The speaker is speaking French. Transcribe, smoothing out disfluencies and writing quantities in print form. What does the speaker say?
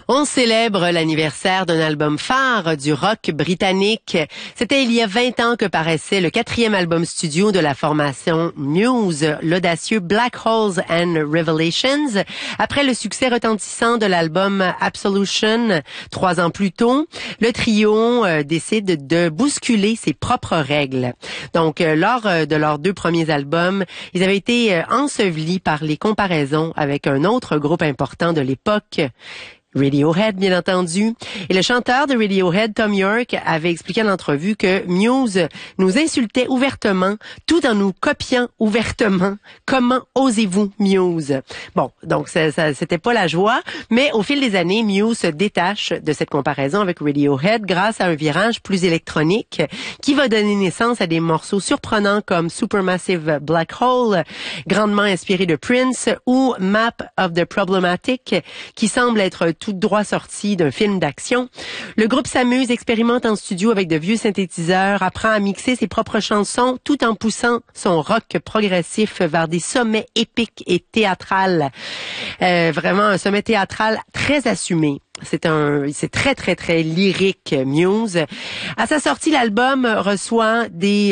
On célèbre l'anniversaire d'un album phare du rock britannique. C'était il y a 20 ans que paraissait le 4e album studio de la formation Muse, l'audacieux Black Holes and Revelations. Après le succès retentissant de l'album Absolution 3 ans plus tôt, le trio décide de bousculer ses propres règles. Donc, lors de leurs 2 premiers albums, ils avaient été ensevelis par les comparaisons avec un autre groupe important de l'époque, Radiohead, bien entendu. Et le chanteur de Radiohead, Thom Yorke, avait expliqué en entrevue que Muse nous insultait ouvertement tout en nous copiant ouvertement. Comment osez-vous, Muse? Bon, donc c'était pas la joie, mais au fil des années, Muse se détache de cette comparaison avec Radiohead grâce à un virage plus électronique qui va donner naissance à des morceaux surprenants comme Supermassive Black Hole, grandement inspiré de Prince, ou Map of the Problematic, qui semble être tout droit sorti d'un film d'action. Le groupe s'amuse, expérimente en studio avec de vieux synthétiseurs, apprend à mixer ses propres chansons tout en poussant son rock progressif vers des sommets épiques et théâtrales. Vraiment un sommet théâtral très assumé. C'est très lyrique, Muse. À sa sortie, l'album reçoit des